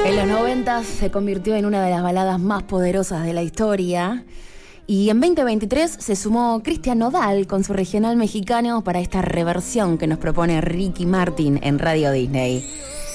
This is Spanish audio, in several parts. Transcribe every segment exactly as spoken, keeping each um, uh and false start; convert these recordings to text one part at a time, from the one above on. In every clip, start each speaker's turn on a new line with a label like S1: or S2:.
S1: En los noventas se convirtió en una de las baladas más poderosas de la historia. Y en veinte veintitrés se sumó Cristian Nodal con su regional mexicano para esta reversión que nos propone Ricky Martin en Radio Disney.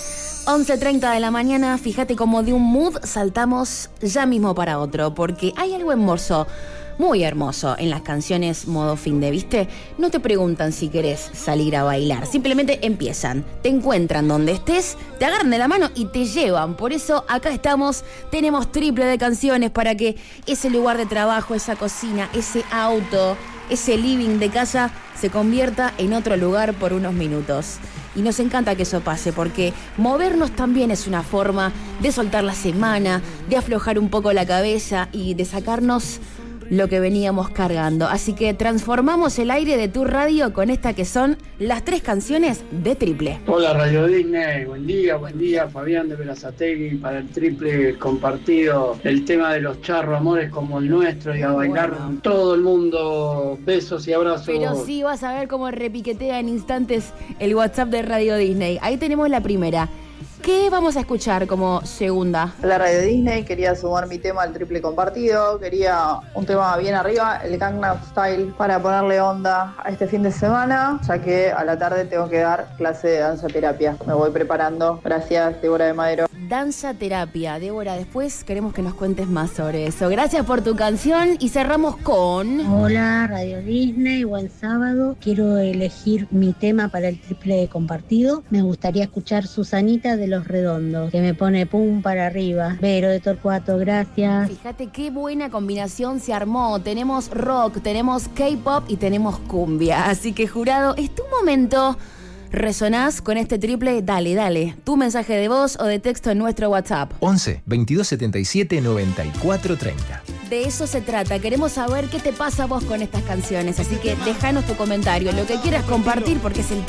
S1: once treinta de la mañana, fíjate cómo de un mood saltamos ya mismo para otro, porque hay algo hermoso, muy hermoso en las canciones modo fin de, ¿viste? No te preguntan si querés salir a bailar, simplemente empiezan, te encuentran donde estés, te agarran de la mano y te llevan. Por eso acá estamos, tenemos triple de canciones para que ese lugar de trabajo, esa cocina, ese auto, ese living de casa se convierta en otro lugar por unos minutos. Y nos encanta que eso pase, porque movernos también es una forma de soltar la semana, de aflojar un poco la cabeza y de sacarnos lo que veníamos cargando. Así que transformamos el aire de tu radio con esta que son las tres canciones de Triple.
S2: Hola Radio Disney, buen día, buen día, Fabián de Berazategui para el Triple compartido, el tema de los charros, amores como el nuestro y a bailar bueno. Todo el mundo, besos y abrazos.
S1: Pero sí vas a ver cómo repiquetea en instantes el WhatsApp de Radio Disney. Ahí tenemos la primera. ¿Qué vamos a escuchar como segunda?
S3: La Radio Disney, quería sumar mi tema al triple compartido, quería un tema bien arriba, el Gangnam Style, para ponerle onda a este fin de semana, ya que a la tarde tengo que dar clase de danza terapia. Me voy preparando. Gracias, Débora de Madero.
S1: Danza terapia. Débora, después queremos que nos cuentes más sobre eso. Gracias por tu canción y cerramos con...
S4: Hola, Radio Disney, buen sábado. Quiero elegir mi tema para el triple compartido. Me gustaría escuchar Susanita de Los Redondos, que me pone pum para arriba. Vero de Torcuato, gracias.
S1: Fíjate qué buena combinación se armó. Tenemos rock, tenemos K-pop y tenemos cumbia. Así que, jurado, es tu momento. ¿Resonás con este triple? Dale, dale. Tu mensaje de voz o de texto en nuestro WhatsApp.
S5: once, veintidós setenta y siete, noventa y cuatro treinta.
S1: De eso se trata. Queremos saber qué te pasa a vos con estas canciones. Así que déjanos tu comentario, lo que quieras compartir, porque es el